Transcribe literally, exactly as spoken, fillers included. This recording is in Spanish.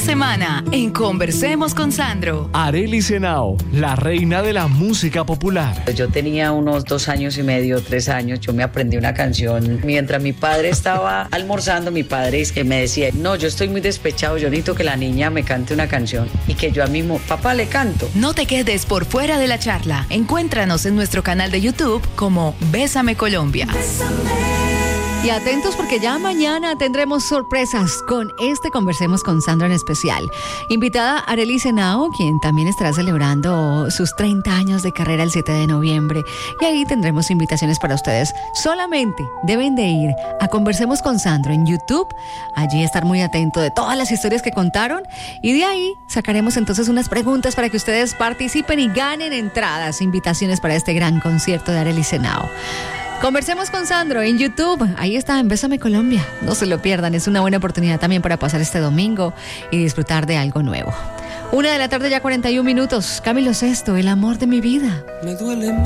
semana en Conversemos con Sandro. Arelis Henao, la reina de la música popular. Yo tenía unos dos años y medio, tres años, yo me aprendí una canción. Mientras mi padre estaba almorzando, mi padre es que me decía, no, yo estoy muy despechado, yo necesito que la niña me cante una canción. Y que yo a mí, papá, le canto. No te quedes por fuera de la charla. Encuéntranos en nuestro canal de YouTube como Bésame Colombia. Bésame. Y atentos porque ya mañana tendremos sorpresas con este Conversemos con Sandro en especial. Invitada Arelis Henao, quien también estará celebrando sus treinta años de carrera el siete de noviembre. Y ahí tendremos invitaciones para ustedes. Solamente deben de ir a Conversemos con Sandro en YouTube. Allí estar muy atento de todas las historias que contaron. Y de ahí sacaremos entonces unas preguntas para que ustedes participen y ganen entradas, invitaciones para este gran concierto de Arelis Henao. Conversemos con Sandro en YouTube. Ahí está, en Bésame Colombia. No se lo pierdan, es una buena oportunidad también para pasar este domingo y disfrutar de algo nuevo. Una de la tarde, ya cuarenta y un minutos. Camilo Sesto, el amor de mi vida. Me duele